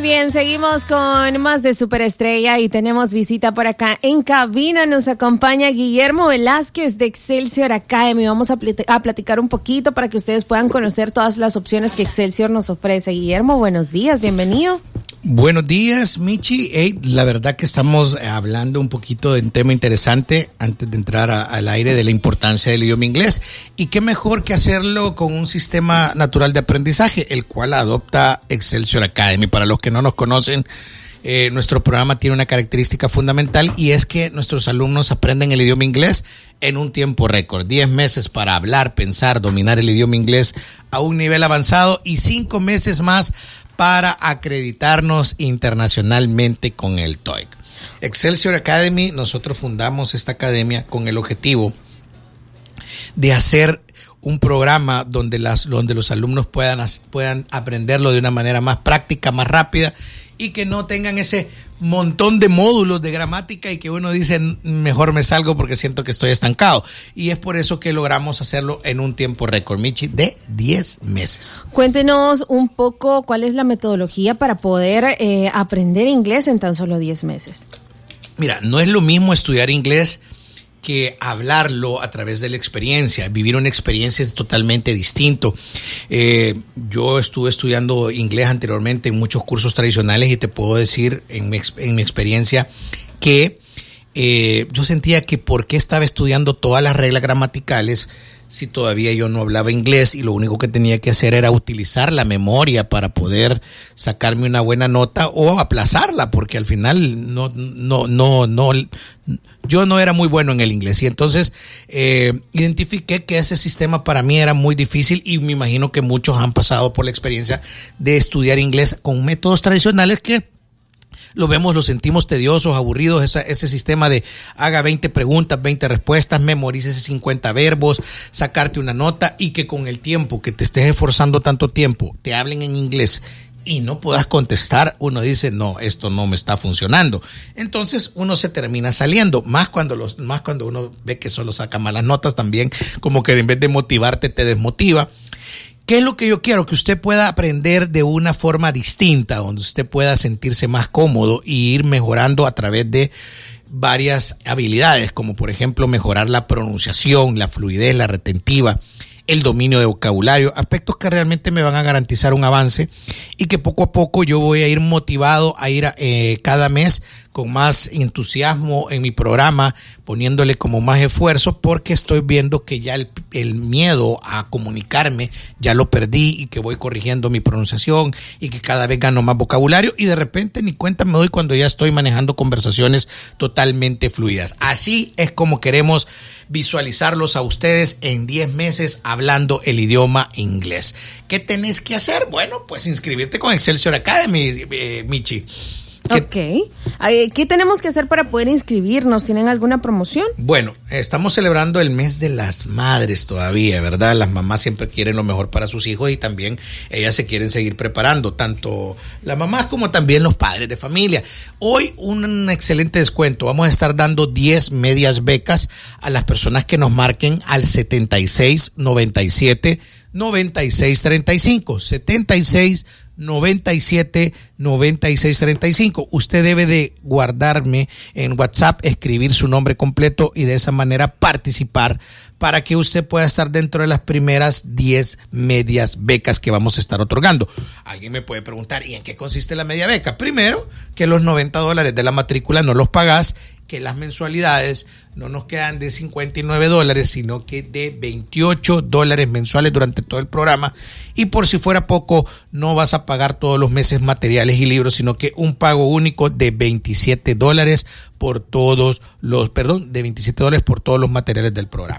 Muy bien, seguimos con más de Superestrella y tenemos visita por acá en cabina. Nos acompaña Guillermo Velázquez de Excelsior Academy. Vamos a platicar un poquito para que ustedes puedan conocer todas las opciones que Excelsior nos ofrece. Guillermo, buenos días, bienvenido. Buenos días, Michi. La verdad que estamos hablando un poquito de un tema interesante antes de entrar al aire, de la importancia del idioma inglés. Y qué mejor que hacerlo con un sistema natural de aprendizaje, el cual adopta Excelsior Academy. Para los que no nos conocen, nuestro programa tiene una característica fundamental y es que nuestros alumnos aprenden el idioma inglés en un tiempo récord. 10 meses para hablar, pensar, dominar el idioma inglés a un nivel avanzado y 5 meses más para acreditarnos internacionalmente con el TOEIC. Excelsior Academy, nosotros fundamos esta academia con el objetivo de hacer un programa donde los alumnos puedan aprenderlo de una manera más práctica, más rápida y que no tengan ese montón de módulos de gramática y que uno dice mejor me salgo porque siento que estoy estancado. Y es por eso que logramos hacerlo en un tiempo récord, Michi, de 10 meses. Cuéntenos un poco cuál es la metodología para poder aprender inglés en tan solo 10 meses. Mira, no es lo mismo estudiar inglés que hablarlo a través de la experiencia. Vivir una experiencia es totalmente distinto. Yo estuve estudiando inglés anteriormente en muchos cursos tradicionales y te puedo decir en mi experiencia que yo sentía que por qué estaba estudiando todas las reglas gramaticales si todavía yo no hablaba inglés y lo único que tenía que hacer era utilizar la memoria para poder sacarme una buena nota o aplazarla, porque al final yo no era muy bueno en el inglés. Y entonces identifiqué que ese sistema para mí era muy difícil y me imagino que muchos han pasado por la experiencia de estudiar inglés con métodos tradicionales que lo sentimos tediosos, aburridos, ese sistema de haga 20 preguntas, 20 respuestas, memorice 50 verbos, sacarte una nota y que con el tiempo que te estés esforzando tanto tiempo, te hablen en inglés y no puedas contestar, uno dice, no, esto no me está funcionando. Entonces uno se termina saliendo, más cuando uno ve que solo saca malas notas también, como que en vez de motivarte te desmotiva. ¿Qué es lo que yo quiero? Que usted pueda aprender de una forma distinta, donde usted pueda sentirse más cómodo y ir mejorando a través de varias habilidades, como por ejemplo mejorar la pronunciación, la fluidez, la retentiva, el dominio de vocabulario, aspectos que realmente me van a garantizar un avance y que poco a poco yo voy a ir motivado a ir cada mes con más entusiasmo en mi programa, poniéndole como más esfuerzo, porque estoy viendo que ya el miedo a comunicarme ya lo perdí y que voy corrigiendo mi pronunciación y que cada vez gano más vocabulario y de repente ni cuenta me doy cuando ya estoy manejando conversaciones totalmente fluidas. Así es como queremos visualizarlos a ustedes en 10 meses hablando el idioma inglés. ¿Qué tenés que hacer? Bueno, pues inscribirte con Excelsior Academy, Michi. Ok. ¿Qué tenemos que hacer para poder inscribirnos? ¿Tienen alguna promoción? Bueno, estamos celebrando el mes de las madres todavía, ¿verdad? Las mamás siempre quieren lo mejor para sus hijos y también ellas se quieren seguir preparando, tanto las mamás como también los padres de familia. Hoy un excelente descuento. Vamos a estar dando 10 medias becas a las personas que nos marquen al 76 97 96 35 76 97 96 35. Usted debe de guardarme en WhatsApp, escribir su nombre completo y de esa manera participar para que usted pueda estar dentro de las primeras 10 medias becas que vamos a estar otorgando. Alguien me puede preguntar, ¿y en qué consiste la media beca? Primero, que los $90 de la matrícula no los pagás, que las mensualidades no nos quedan de $59, sino que de $28 mensuales durante todo el programa. Y por si fuera poco, no vas a pagar todos los meses materiales y libros, sino que un pago único de $27 por todos los materiales del programa.